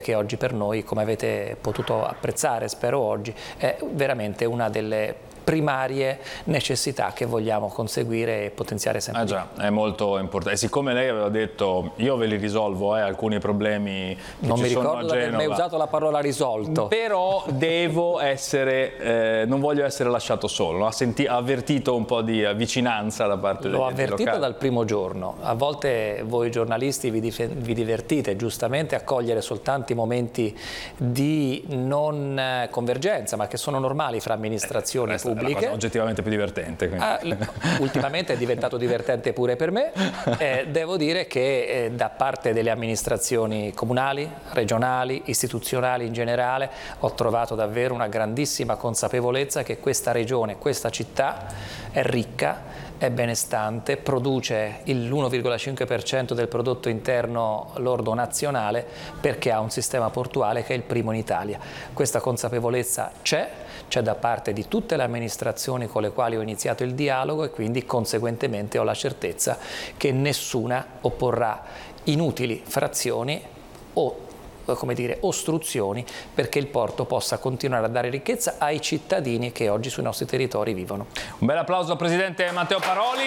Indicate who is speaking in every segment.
Speaker 1: che oggi per noi, come avete potuto apprezzare, spero oggi, è veramente una delle primarie necessità che vogliamo conseguire e potenziare sempre.
Speaker 2: Già, è molto importante. E siccome lei aveva detto io ve li risolvo alcuni problemi che
Speaker 1: non
Speaker 2: ci
Speaker 1: mi
Speaker 2: sono
Speaker 1: ricordo
Speaker 2: a
Speaker 1: di aver mai
Speaker 2: Genova,
Speaker 1: usato la parola risolto,
Speaker 2: però devo essere, non voglio essere lasciato solo. Ha avvertito un po' di vicinanza da parte degli
Speaker 1: l'ho
Speaker 2: enti
Speaker 1: avvertito
Speaker 2: locali.
Speaker 1: dal primo giorno. A volte voi giornalisti vi divertite giustamente a cogliere soltanto i momenti di non convergenza, ma che sono normali fra amministrazioni pubbliche.
Speaker 2: È la cosa oggettivamente più divertente.
Speaker 1: Ultimamente è diventato divertente pure per me. Devo dire che da parte delle amministrazioni comunali, regionali, istituzionali in generale, ho trovato davvero una grandissima consapevolezza che questa regione, questa città è ricca, è benestante, produce l'1,5% del prodotto interno lordo nazionale perché ha un sistema portuale che è il primo in Italia. Questa consapevolezza c'è da parte di tutte le amministrazioni con le quali ho iniziato il dialogo e quindi conseguentemente ho la certezza che nessuna opporrà inutili frazioni o ostruzioni perché il porto possa continuare a dare ricchezza ai cittadini che oggi sui nostri territori vivono.
Speaker 2: Un bel applauso al Presidente Matteo Paroli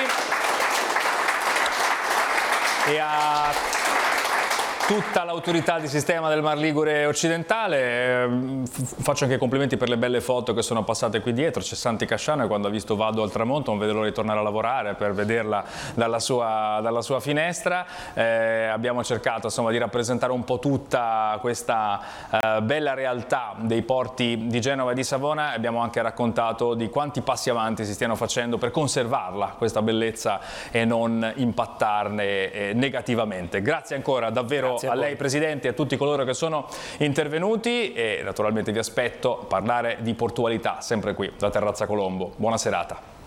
Speaker 2: e a tutta l'autorità di sistema del Mar Ligure occidentale. Faccio anche complimenti per le belle foto che sono passate qui dietro. C'è Santi Casciano e quando ha visto Vado al tramonto non vede l'ora di tornare a lavorare per vederla dalla sua finestra. Abbiamo cercato insomma di rappresentare un po' tutta questa bella realtà dei porti di Genova e di Savona. Abbiamo anche raccontato di quanti passi avanti si stiano facendo per conservarla questa bellezza e non impattarne negativamente. Grazie ancora davvero a lei Presidente e a tutti coloro che sono intervenuti e naturalmente vi aspetto a parlare di portualità sempre qui da Terrazza Colombo. Buona serata.